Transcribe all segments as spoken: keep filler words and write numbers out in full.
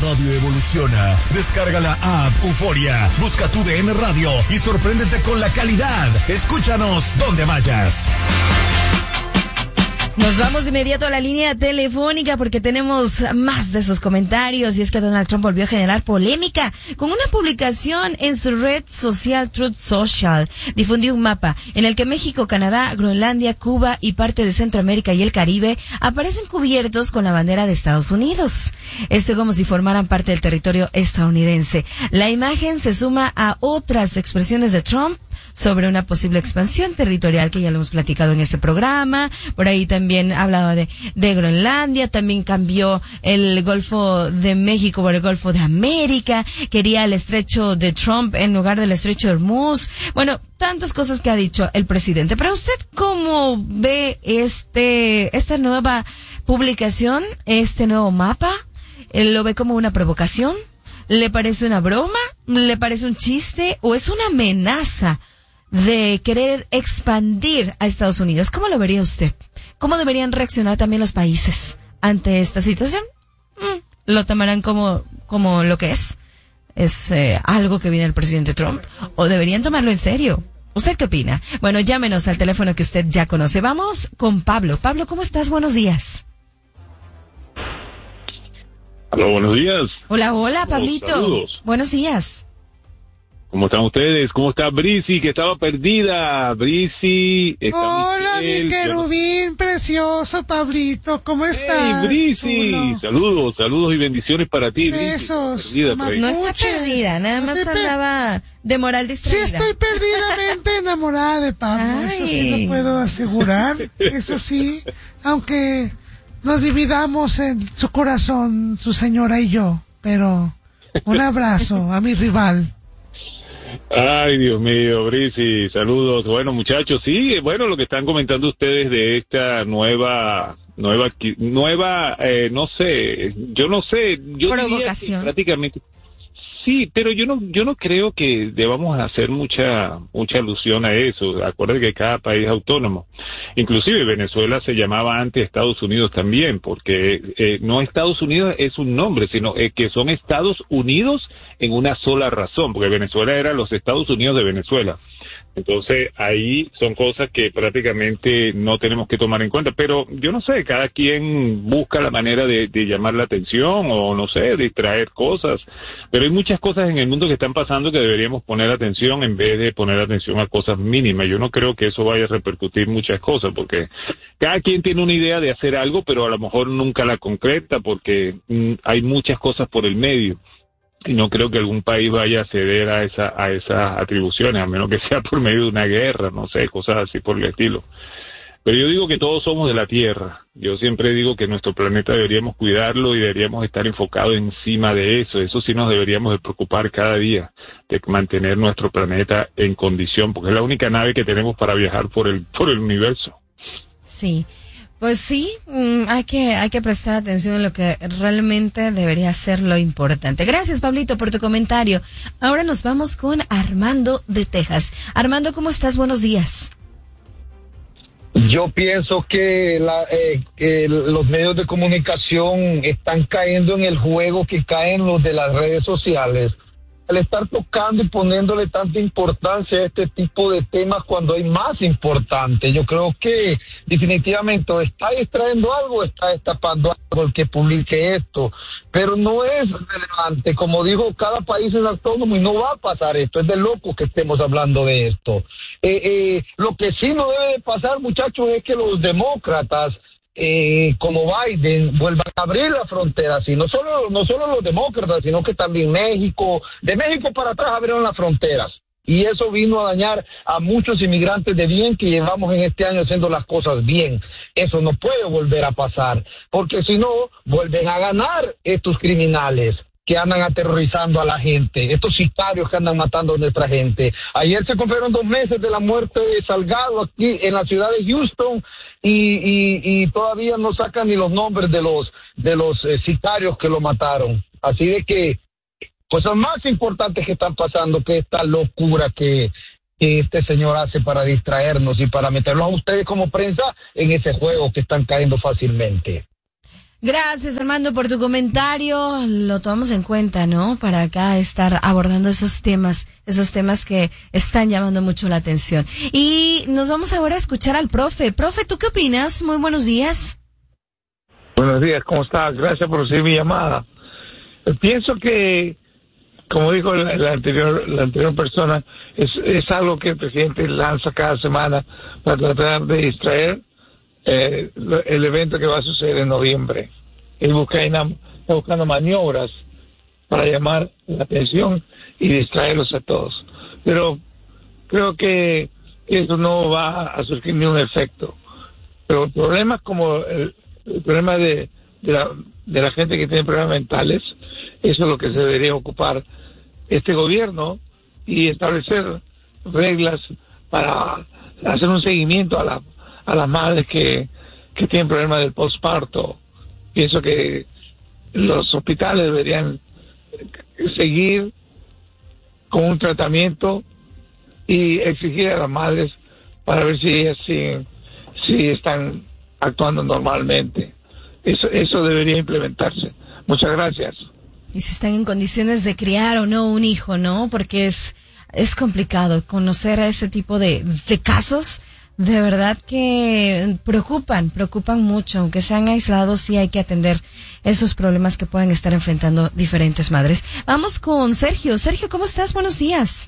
radio evoluciona. Descarga la app Euforia, busca tu D N Radio y sorpréndete con la calidad. Escúchanos donde vayas. Nos vamos de inmediato a la línea telefónica porque tenemos más de sus comentarios, y es que Donald Trump volvió a generar polémica con una publicación en su red social Truth Social. Difundió un mapa en el que México, Canadá, Groenlandia, Cuba y parte de Centroamérica y el Caribe aparecen cubiertos con la bandera de Estados Unidos. Esto como si formaran parte del territorio estadounidense. La imagen se suma a otras expresiones de Trump sobre una posible expansión territorial que ya lo hemos platicado en este programa. Por ahí también hablaba de, de Groenlandia, también cambió el Golfo de México por el Golfo de América, quería el estrecho de Trump en lugar del estrecho de Hormuz. Bueno, tantas cosas que ha dicho el presidente. Pero usted, ¿cómo ve este, esta nueva publicación, este nuevo mapa? ¿Lo ve como una provocación? ¿Le parece una broma? ¿Le parece un chiste? ¿O es una amenaza de querer expandir a Estados Unidos? ¿Cómo lo vería usted? ¿Cómo deberían reaccionar también los países ante esta situación? Mm, ¿Lo tomarán como, como lo que es? ¿Es eh, algo que viene el presidente Trump? ¿O deberían tomarlo en serio? ¿Usted qué opina? Bueno, llámenos al teléfono que usted ya conoce. Vamos con Pablo. Pablo, ¿cómo estás? Buenos días. Hola, buenos días. Hola, hola, Pablito. Saludos. Buenos días. ¿Cómo están ustedes? ¿Cómo está Brisi, que estaba perdida? Brisi. Hola, mi querubín yo... precioso, Pablito. ¿Cómo estás? Hey, Brisi. Chulo. Saludos, saludos y bendiciones para ti, Brisi. Besos. No está perdida, nada más no andaba per... de moral distraída. Sí, estoy perdidamente enamorada de Pablo. Ay. Eso sí lo puedo asegurar. Eso sí, aunque nos dividamos en su corazón, su señora y yo. Pero un abrazo a mi rival. Ay, Dios mío, Brisi, saludos. Bueno, muchachos, sí, bueno, lo que están comentando ustedes de esta nueva, nueva, nueva, eh, no sé, yo no sé, yo provocación. Diría que prácticamente, sí, pero yo no, yo no creo que debamos hacer mucha, mucha alusión a eso. Acuérdense que cada país es autónomo. Inclusive Venezuela se llamaba antes Estados Unidos también, porque eh, no Estados Unidos es un nombre, sino eh, que son Estados Unidos en una sola razón, porque Venezuela era los Estados Unidos de Venezuela. Entonces, ahí son cosas que prácticamente no tenemos que tomar en cuenta. Pero yo no sé, cada quien busca la manera de, de llamar la atención o, no sé, distraer cosas. Pero hay muchas cosas en el mundo que están pasando que deberíamos poner atención en vez de poner atención a cosas mínimas. Yo no creo que eso vaya a repercutir muchas cosas, porque cada quien tiene una idea de hacer algo, pero a lo mejor nunca la concreta, porque mm, hay muchas cosas por el medio. Y no creo que algún país vaya a ceder a esa a esas atribuciones, a menos que sea por medio de una guerra, no sé, cosas así por el estilo. Pero yo digo que todos somos de la Tierra. Yo siempre digo que nuestro planeta deberíamos cuidarlo y deberíamos estar enfocados encima de eso. Eso sí nos deberíamos de preocupar cada día, de mantener nuestro planeta en condición, porque es la única nave que tenemos para viajar por el por el universo. Sí. Pues sí, hay que hay que prestar atención a lo que realmente debería ser lo importante. Gracias, Pablito, por tu comentario. Ahora nos vamos con Armando de Texas. Armando, ¿cómo estás? Buenos días. Yo pienso que, la, eh, que los medios de comunicación están cayendo en el juego que caen los de las redes sociales. Al estar tocando y poniéndole tanta importancia a este tipo de temas cuando hay más importante, yo creo que definitivamente o está distrayendo algo, está destapando algo el que publique esto, pero no es relevante. Como dijo, cada país es autónomo y no va a pasar esto, es de loco que estemos hablando de esto. Eh, eh, lo que sí no debe de pasar, muchachos, es que los demócratas Eh, como Biden vuelvan a abrir las fronteras, y no solo no solo los demócratas, sino que también México, de México para atrás abrieron las fronteras, y eso vino a dañar a muchos inmigrantes de bien que llevamos en este año haciendo las cosas bien. Eso no puede volver a pasar, porque si no, vuelven a ganar estos criminales que andan aterrorizando a la gente, estos sicarios que andan matando a nuestra gente. Ayer se cumplieron dos meses de la muerte de Salgado aquí en la ciudad de Houston, y, y, y todavía no sacan ni los nombres de los de los eh, sicarios que lo mataron. Así de que cosas más importantes que están pasando que esta locura que, que este señor hace para distraernos y para meterlos a ustedes como prensa en ese juego que están cayendo fácilmente. Gracias, Armando, por tu comentario. Lo tomamos en cuenta, ¿no? Para acá estar abordando esos temas, esos temas que están llamando mucho la atención. Y nos vamos ahora a escuchar al profe. Profe, ¿tú qué opinas? Muy buenos días. Buenos días, ¿cómo estás? Gracias por recibir mi llamada. Pienso que, como dijo la, la anterior la anterior persona, es, es algo que el presidente lanza cada semana para tratar de distraer eh, el evento que va a suceder en noviembre. Él busca, está buscando maniobras para llamar la atención y distraerlos a todos. Pero creo que eso no va a surgir ni un efecto. Pero problemas como el, el problema de, de, la, de la gente que tiene problemas mentales, eso es lo que se debería ocupar este gobierno y establecer reglas para hacer un seguimiento a la a las madres que, que tienen problemas del posparto. Pienso que los hospitales deberían seguir con un tratamiento y exigir a las madres para ver si ellas siguen, si están actuando normalmente. Eso, eso debería implementarse. Muchas gracias. Y si están en condiciones de criar o no un hijo, ¿no? Porque es, es complicado conocer a ese tipo de, de casos. De verdad que preocupan, preocupan mucho. Aunque sean aislados, sí hay que atender esos problemas que puedan estar enfrentando diferentes madres. Vamos con Sergio. Sergio, ¿cómo estás? Buenos días.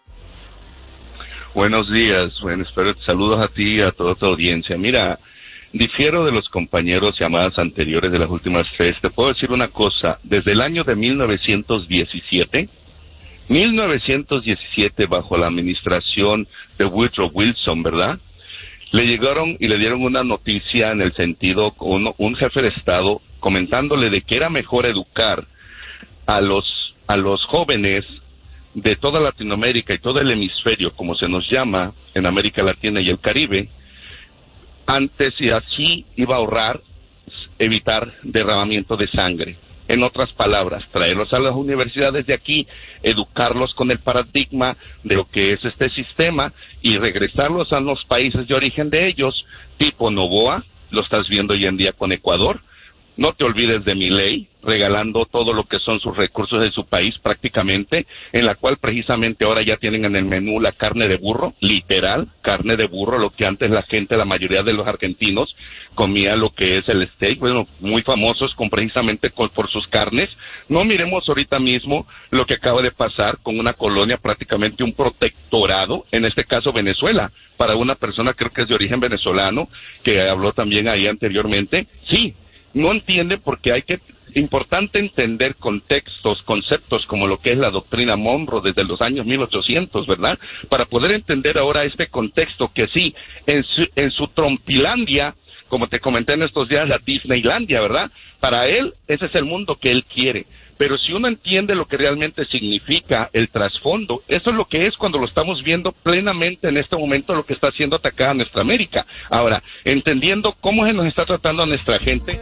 Buenos días. Bueno, espero saludos a ti y a toda tu audiencia. Mira, difiero de los compañeros llamadas anteriores de las últimas tres. Te puedo decir una cosa. Desde el año de mil novecientos diecisiete, mil novecientos diecisiete, bajo la administración de Woodrow Wilson, ¿verdad?, le llegaron y le dieron una noticia en el sentido, un, un jefe de Estado comentándole de que era mejor educar a los, a los jóvenes de toda Latinoamérica y todo el hemisferio, como se nos llama en América Latina y el Caribe, antes, y así iba a ahorrar, evitar derramamiento de sangre. En otras palabras, traerlos a las universidades de aquí, educarlos con el paradigma de lo que es este sistema y regresarlos a los países de origen de ellos, tipo Novoa, lo estás viendo hoy en día con Ecuador. No te olvides de Milei, regalando todo lo que son sus recursos de su país prácticamente, en la cual precisamente ahora ya tienen en el menú la carne de burro, literal, carne de burro, lo que antes la gente, la mayoría de los argentinos, comía lo que es el steak, bueno, muy famosos con precisamente con, por sus carnes. No miremos ahorita mismo lo que acaba de pasar con una colonia, prácticamente un protectorado, en este caso Venezuela, para una persona creo que es de origen venezolano, que habló también ahí anteriormente. Sí, no entiende porque hay que, importante entender contextos, conceptos como lo que es la doctrina Monroe desde los años mil ochocientos, ¿verdad? Para poder entender ahora este contexto que sí, en su, en su Trumpilandia, como te comenté en estos días, la Disneylandia, ¿verdad? Para él, ese es el mundo que él quiere. Pero si uno entiende lo que realmente significa el trasfondo, eso es lo que es cuando lo estamos viendo plenamente en este momento, lo que está siendo atacada nuestra América. Ahora, entendiendo cómo se nos está tratando a nuestra gente.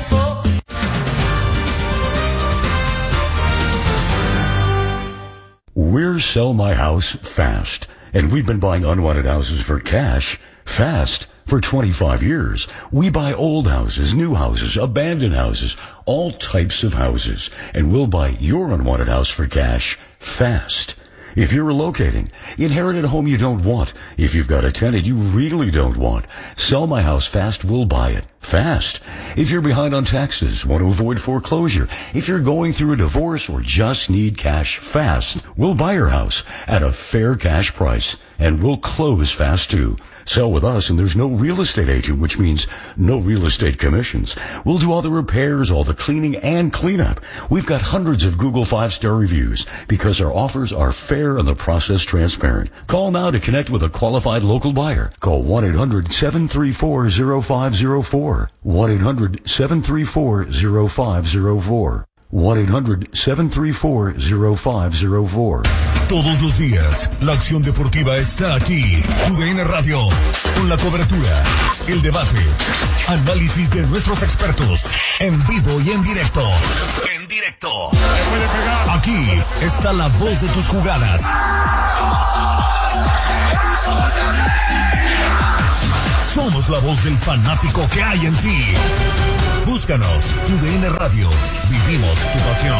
We're Sell My House Fast, and we've been buying unwanted houses for cash fast for twenty-five years. We buy old houses, new houses, abandoned houses, all types of houses, and we'll buy your unwanted house for cash fast. If you're relocating, inherit a home you don't want. If you've got a tenant you really don't want, Sell My House Fast will buy it fast. If you're behind on taxes, want to avoid foreclosure, if you're going through a divorce or just need cash fast, we'll buy your house at a fair cash price, and we'll close fast too. Sell with us and there's no real estate agent, which means no real estate commissions. We'll do all the repairs, all the cleaning and cleanup. We've got hundreds of Google five-star reviews because our offers are fair and the process transparent. Call now to connect with a qualified local buyer. Call one eight hundred seven three four zero five zero four. one eight hundred seven three four zero five zero four. one eight hundred seven three four zero five zero four. Todos los días, la acción deportiva está aquí. Tu D N Radio, con la cobertura, el debate, análisis de nuestros expertos, en vivo y en directo. En directo. Aquí está la voz de tus jugadas. Somos la voz del fanático que hay en ti. Búscanos, Tu D N Radio. Vivimos tu pasión.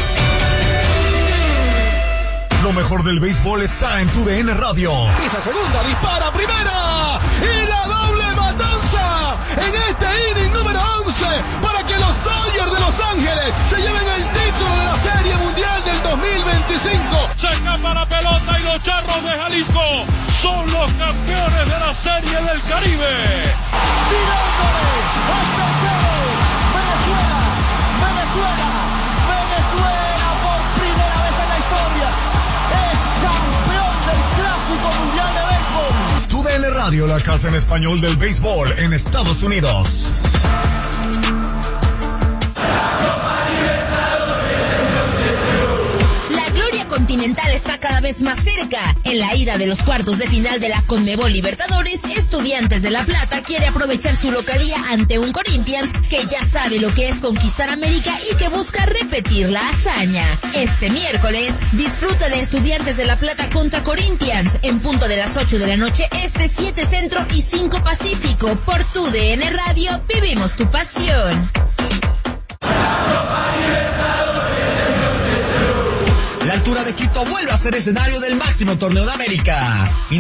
Lo mejor del béisbol está en Tu D N Radio. Esa segunda, dispara primera y la doble matanza en este inning número once para que los Dodgers de Los Ángeles se lleven el título de la Serie Mundial del dos mil veinticinco. Se escapa la pelota y los Charros de Jalisco son los campeones de la Serie del Caribe. Tirándole al tercero, Venezuela, Venezuela, Venezuela por primera vez en la historia es campeón del Clásico Mundial de Béisbol. Tu D N Radio, la casa en español del béisbol en Estados Unidos. Continental está cada vez más cerca. En la ida de los cuartos de final de la Conmebol Libertadores, Estudiantes de La Plata quiere aprovechar su localía ante un Corinthians que ya sabe lo que es conquistar América y que busca repetir la hazaña. Este miércoles, disfruta de Estudiantes de La Plata contra Corinthians en punto de las ocho de la noche este, siete Centro y cinco Pacífico por Tu D N Radio. Vivimos tu pasión. La altura de Quito vuelve a ser escenario del máximo torneo de América.